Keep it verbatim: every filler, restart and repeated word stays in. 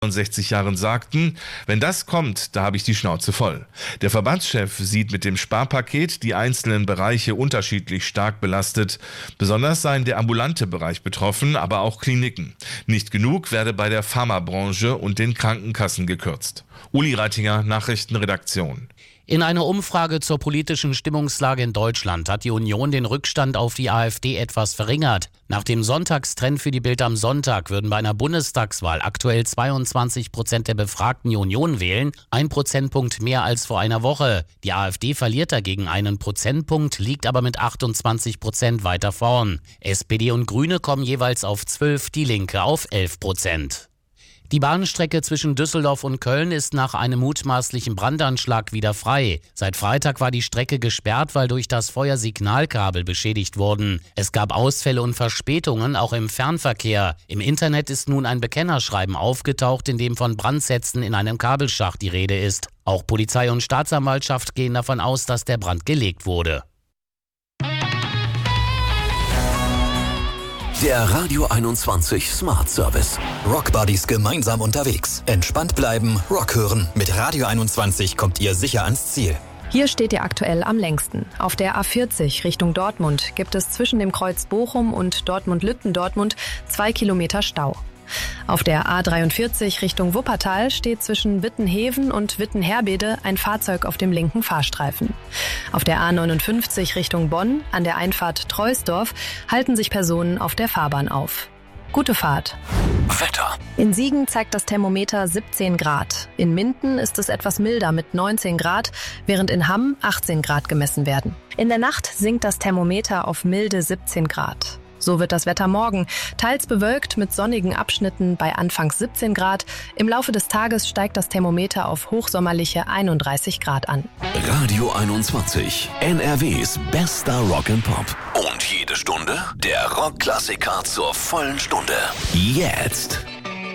sechzig Jahren sagten, wenn das kommt, da habe ich die Schnauze voll. Der Verbandschef sieht mit dem Sparpaket die einzelnen Bereiche unterschiedlich stark belastet. Besonders seien der ambulante Bereich betroffen, aber auch Kliniken. Nicht genug werde bei der Pharmabranche und den Krankenkassen gekürzt. Uli Reitinger, Nachrichtenredaktion. In einer Umfrage zur politischen Stimmungslage in Deutschland hat die Union den Rückstand auf die AfD etwas verringert. Nach dem Sonntagstrend für die Bild am Sonntag würden bei einer Bundestagswahl aktuell zweiundzwanzig Prozent der Befragten die Union wählen, ein Prozentpunkt mehr als vor einer Woche. Die AfD verliert dagegen einen Prozentpunkt, liegt aber mit achtundzwanzig Prozent weiter vorn. S P D und Grüne kommen jeweils auf zwölf, die Linke auf elf Prozent. Die Bahnstrecke zwischen Düsseldorf und Köln ist nach einem mutmaßlichen Brandanschlag wieder frei. Seit Freitag war die Strecke gesperrt, weil durch das Feuer Signalkabel beschädigt wurden. Es gab Ausfälle und Verspätungen, auch im Fernverkehr. Im Internet ist nun ein Bekennerschreiben aufgetaucht, in dem von Brandsätzen in einem Kabelschacht die Rede ist. Auch Polizei und Staatsanwaltschaft gehen davon aus, dass der Brand gelegt wurde. Der Radio einundzwanzig Smart Service. Rock Buddies gemeinsam unterwegs. Entspannt bleiben, Rock hören. Mit Radio einundzwanzig kommt ihr sicher ans Ziel. Hier steht ihr aktuell am längsten. Auf der A vierzig Richtung Dortmund gibt es zwischen dem Kreuz Bochum und Dortmund-Lütten-Dortmund zwei Kilometer Stau. Auf der A dreiundvierzig Richtung Wuppertal steht zwischen Wittenheven und Wittenherbede ein Fahrzeug auf dem linken Fahrstreifen. Auf der A neunundfünfzig Richtung Bonn an der Einfahrt Troisdorf halten sich Personen auf der Fahrbahn auf. Gute Fahrt. Wetter. In Siegen zeigt das Thermometer siebzehn Grad. In Minden ist es etwas milder mit neunzehn Grad, während in Hamm achtzehn Grad gemessen werden. In der Nacht sinkt das Thermometer auf milde siebzehn Grad. So wird das Wetter morgen, teils bewölkt mit sonnigen Abschnitten bei anfangs siebzehn Grad. Im Laufe des Tages steigt das Thermometer auf hochsommerliche einunddreißig Grad an. Radio einundzwanzig, N R Ws bester Rock and Pop. Und jede Stunde der Rockklassiker zur vollen Stunde. Jetzt.